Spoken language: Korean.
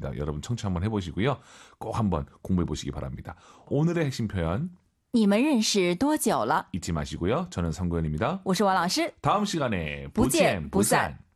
있습니다. 여러분 청취 한번 해보시고요. 꼭 한번 공부해 보시기 바랍니다. 오늘의 핵심 표현 你们认识多久了？ 잊지 마시고요. 저는 성구현입니다. 我是王老师。 다음 시간에 不见不散。